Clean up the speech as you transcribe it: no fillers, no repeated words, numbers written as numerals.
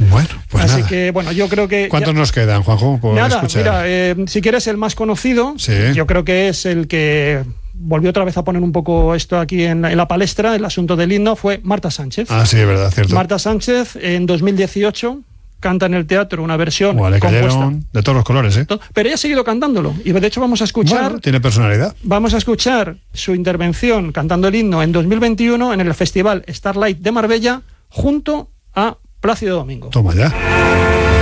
Bueno, pues así nada. que, bueno, yo creo que... ¿Cuántos nos quedan, Juanjo, por Nada, escuchar? mira, si quieres el más conocido, Sí. yo creo que es el que volvió otra vez a poner un poco esto aquí en la palestra, el asunto del himno, fue Marta Sánchez. Ah, sí, es verdad, cierto. Marta Sánchez, en 2018, canta en el teatro una versión Le compuesta. cayeron de todos los colores, ¿eh? Pero ella ha seguido cantándolo, y de hecho vamos a escuchar... Bueno, tiene personalidad. Vamos a escuchar su intervención cantando el himno en 2021 en el Festival Starlight de Marbella junto a Plácido Domingo. Toma ya.